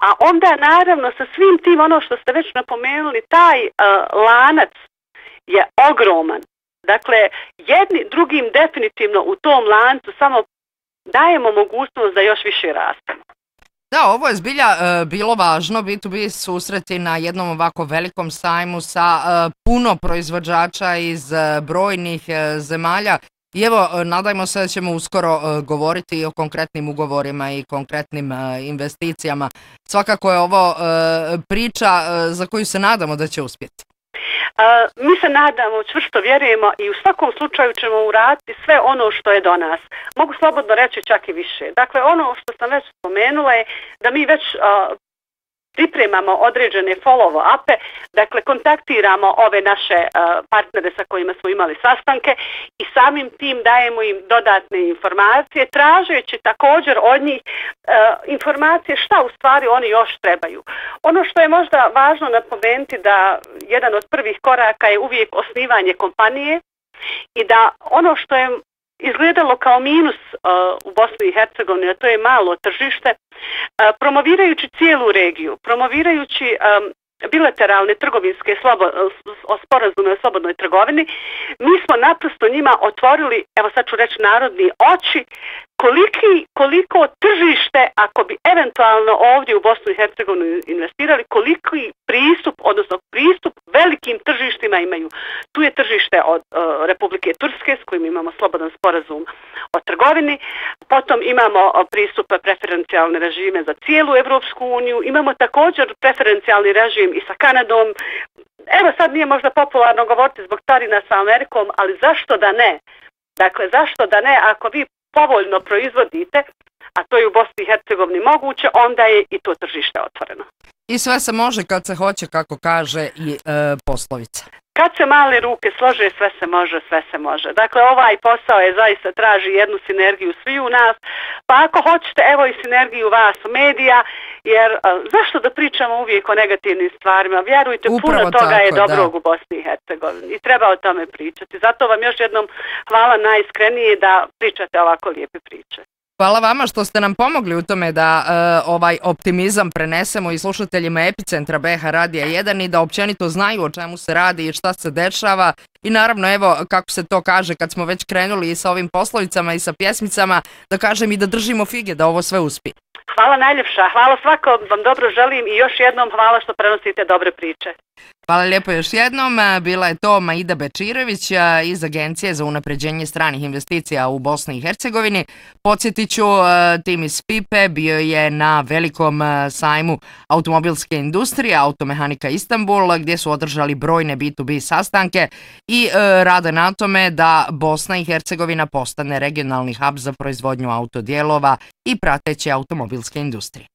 A onda naravno sa svim tim, ono što ste već napomenuli, taj lanac je ogroman. Dakle, jedni drugim definitivno u tom lancu samo dajemo mogućnost da još više rastemo. Da, ovo je zbilja bilo važno, B2B susreti na jednom ovako velikom sajmu sa puno proizvođača iz brojnih zemalja. I evo, nadajmo se da ćemo uskoro govoriti i o konkretnim ugovorima i konkretnim investicijama. Svakako je ovo priča za koju se nadamo da će uspjeti. Mi se nadamo, čvrsto vjerujemo i u svakom slučaju ćemo uraditi sve ono što je do nas. Mogu slobodno reći čak i više. Dakle, ono što sam već spomenula je da mi već pripremamo određene follow-upe, dakle kontaktiramo ove naše partnere sa kojima smo imali sastanke i samim tim dajemo im dodatne informacije, tražeći također od njih informacije šta u stvari oni još trebaju. Ono što je možda važno napomenuti da jedan od prvih koraka je uvijek osnivanje kompanije i da ono što je izgledalo kao minus u Bosni i Hercegovini, a to je malo tržište, promovirajući cijelu regiju, promovirajući bilateralne trgovinske sporazume o slobodnoj trgovini, mi smo naprosto njima otvorili, evo sad ću reći narodni oči, koliko tržište, ako bi eventualno ovdje u Bosnu i Hercegovinu investirali, koliki pristup, odnosno pristup velikim tržištima imaju. Tu je tržište od Republike Turske s kojim imamo slobodan sporazum o trgovini, potom imamo pristup preferencijalne režime za cijelu Evropsku uniju, imamo također preferencijalni režim i sa Kanadom. Evo sad nije možda popularno govoriti zbog carina sa Amerikom, ali zašto da ne? Dakle, zašto da ne ako vi povoljno proizvodite, a to je u Bosni i Hercegovini moguće, onda je i to tržište otvoreno. I sve se može kad se hoće, kako kaže i poslovica. Kad se male ruke slože, sve se može, sve se može. Dakle, ovaj posao je zaista traži jednu sinergiju svi u nas, pa ako hoćete, evo i sinergiju vas medija, jer zašto da pričamo uvijek o negativnim stvarima? Vjerujte, upravo puno toga tako, je dobrog u Bosni i Hercegovini i treba o tome pričati. Zato vam još jednom hvala najiskrenije da pričate ovako lijepe priče. Hvala vama što ste nam pomogli u tome da ovaj optimizam prenesemo i slušateljima Epicentra BH Radija 1 i da općenito znaju o čemu se radi i šta se dešava. I naravno, evo, kako se to kaže kad smo već krenuli i sa ovim poslovicama i sa pjesmicama, da kažem i da držimo fige da ovo sve uspije. Hvala najljepša, hvala svakom, vam dobro želim i još jednom hvala što prenosite dobre priče. Hvala lijepo još jednom. Bila je to Maida Bečirović iz Agencije za unapređenje stranih investicija u Bosni i Hercegovini. Podsjetit ću, tim iz FIPE bio je na velikom sajmu automobilske industrije Automehanika Istanbul, gdje su održali brojne B2B sastanke i rade na tome da Bosna i Hercegovina postane regionalni hub za proizvodnju autodijelova i prateće automobilske industrije.